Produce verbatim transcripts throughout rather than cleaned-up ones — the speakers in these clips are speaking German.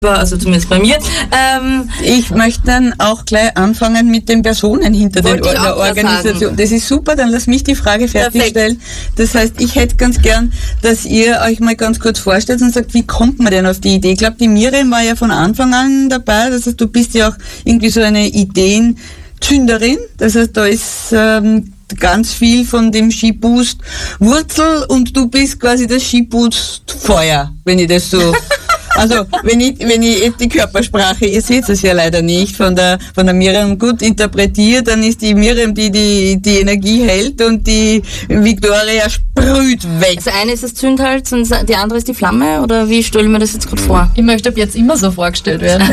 also zumindest bei mir. Ähm, ich möchte dann auch gleich anfangen mit den Personen hinter den, der Organisation. Das ist super, dann lass mich die Frage fertigstellen. Das heißt, ich hätte ganz gern, dass ihr euch mal ganz kurz vorstellt und sagt, wie kommt man denn auf die Idee? Ich glaube, die Miriam war ja von Anfang an dabei. Das heißt, du bist ja auch irgendwie so eine Ideenzünderin. Das heißt, da ist ähm, ganz viel von dem Skiboost Wurzel und du bist quasi das Skiboost Feuer, wenn ich das so... Also, wenn ich, wenn ich jetzt die Körpersprache, ihr seht es ja leider nicht, von der, von der Miriam gut interpretiert, dann ist die Miriam, die, die, die Energie hält und die Victoria sprüht weg. Das eine ist das Zündholz und die andere ist die Flamme, oder wie stelle ich mir das jetzt gerade vor? Ich möchte ab jetzt immer so vorgestellt werden.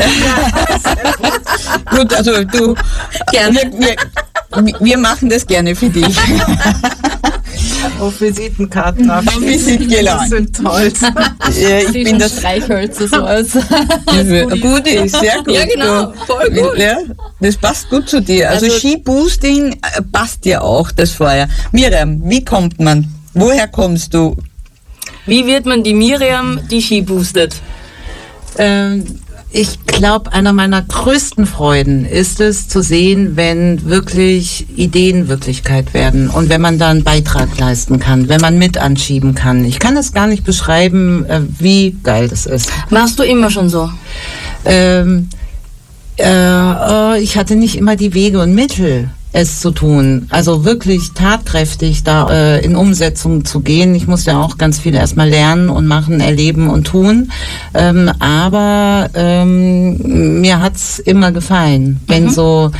Gut, also du, gerne. Wir, wir, wir machen das gerne für dich. Auf Visitenkarten ab. Auf Visitenkarten. Das sind toll. Ja, ich Sie bin das Streichhölzer so als gut ist, sehr gut. Ja, genau, voll gut. Ja, das passt gut zu dir. Also, also Skiboosting passt dir auch, das Feuer. Miriam, wie kommt man? Woher kommst du? Wie wird man die Miriam, die Ski boostet? Ähm, Ich glaube, einer meiner größten Freuden ist es zu sehen, wenn wirklich Ideen Wirklichkeit werden und wenn man da einen Beitrag leisten kann, wenn man mit anschieben kann. Ich kann es gar nicht beschreiben, wie geil das ist. Warst du immer schon so? Ähm, äh, ich hatte nicht immer die Wege und Mittel, es zu tun. Also wirklich tatkräftig da äh, in Umsetzung zu gehen. Ich musste ja auch ganz viel erstmal lernen und machen, erleben und tun. Ähm, aber ähm, mir hat's immer gefallen, wenn mhm. so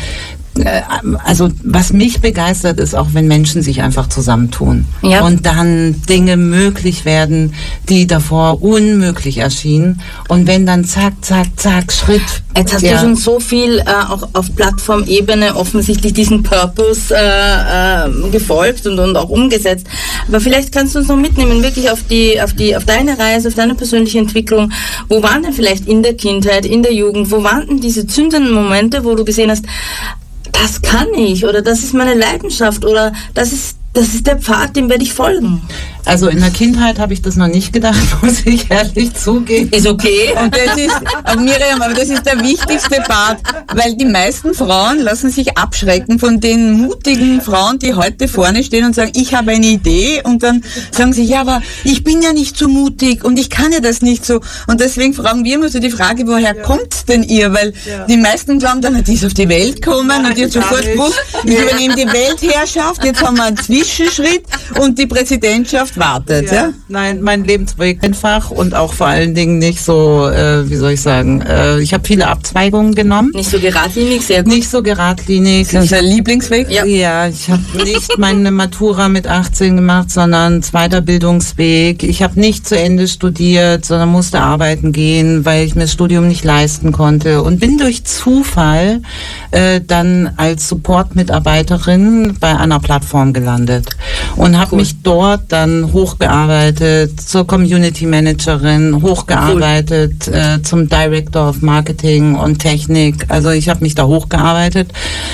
also was mich begeistert ist auch, wenn Menschen sich einfach zusammentun ja. und dann Dinge möglich werden, die davor unmöglich erschienen, und wenn dann zack, zack, zack, Schritt. Jetzt hast ja. du schon so viel äh, auch auf Plattformebene offensichtlich diesen Purpose äh, äh, gefolgt und, und auch umgesetzt, aber vielleicht kannst du uns noch mitnehmen, wirklich auf die, auf die, auf deine Reise, auf deine persönliche Entwicklung. Wo waren denn vielleicht in der Kindheit, in der Jugend, wo waren denn diese zündenden Momente, wo du gesehen hast, das kann ich, oder das ist meine Leidenschaft, oder das ist, das ist der Pfad, dem werde ich folgen? Also in der Kindheit habe ich das noch nicht gedacht, muss ich ehrlich zugeben. Ist okay. Und das ist, aber Miriam, aber das ist der wichtigste Part, weil die meisten Frauen lassen sich abschrecken von den mutigen Frauen, die heute vorne stehen und sagen, ich habe eine Idee, und dann sagen sie, ja, aber ich bin ja nicht so mutig und ich kann ja das nicht so. Und deswegen fragen wir immer so die Frage, woher ja. kommt's denn ihr? Weil ja. die meisten glauben dann, die ist auf die Welt gekommen und jetzt sofort, ich übernehme die Weltherrschaft, jetzt haben wir einen Zwischenschritt und die Präsidentschaft wartet, ja. ja? Nein, mein Lebensweg einfach und auch vor allen Dingen nicht so, äh, wie soll ich sagen, äh, ich habe viele Abzweigungen genommen. Nicht so geradlinig, sehr gut. Nicht so geradlinig. Das ist dein Lieblingsweg? Ja, ja, ich habe nicht meine Matura mit achtzehn gemacht, sondern zweiter Bildungsweg. Ich habe nicht zu Ende studiert, sondern musste arbeiten gehen, weil ich mir das Studium nicht leisten konnte, und bin durch Zufall äh, dann als Support-Mitarbeiterin bei einer Plattform gelandet und habe cool. mich dort dann hochgearbeitet zur Community Managerin, hochgearbeitet cool. äh, zum Director of Marketing und Technik. Also ich habe mich da hochgearbeitet.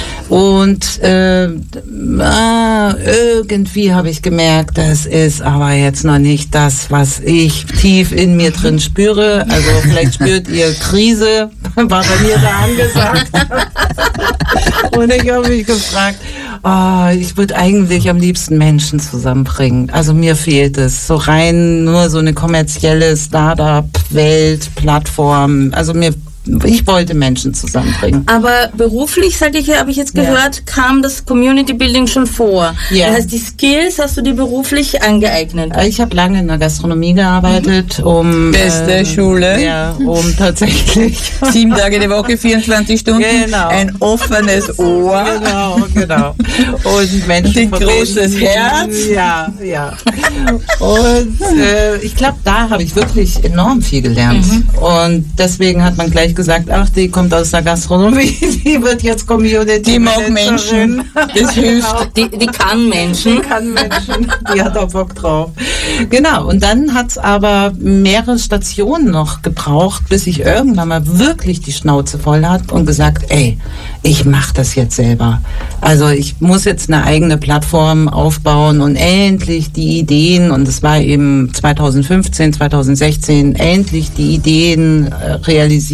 Und äh, ah, irgendwie habe ich gemerkt, das ist aber jetzt noch nicht das, was ich tief in mir drin spüre. Also vielleicht spürt ihr Krise, war bei mir da angesagt. Und ich habe mich gefragt, oh, ich würde eigentlich am liebsten Menschen zusammenbringen. Also mir fehlt es. So rein nur so eine kommerzielle Startup-Welt, Plattform. Also mir Ich wollte Menschen zusammenbringen. Aber beruflich, sage ich, habe ich jetzt gehört, ja. kam das Community Building schon vor. Ja. Das heißt, die Skills hast du dir beruflich angeeignet. Ich habe lange in der Gastronomie gearbeitet, mhm. um beste äh, Schule, ja, um tatsächlich sieben Tage die Woche, vierundzwanzig Stunden, genau. ein offenes Ohr, genau, genau, und Menschen, ein großes Herz, ja, ja. Und äh, ich glaube, da habe ich wirklich enorm viel gelernt. Mhm. Und deswegen hat man gleich ich gesagt, ach, die kommt aus der Gastronomie, die wird jetzt Community Die mag Menschen, das hilft. Die, die kann Menschen. Die kann Menschen, die hat auch Bock drauf. Genau, und dann hat's aber mehrere Stationen noch gebraucht, bis ich irgendwann mal wirklich die Schnauze voll hat und gesagt, ey, ich mache das jetzt selber. Also ich muss jetzt eine eigene Plattform aufbauen und endlich die Ideen, und es war eben zweitausendfünfzehn, zweitausendsechzehn, endlich die Ideen äh, realisieren.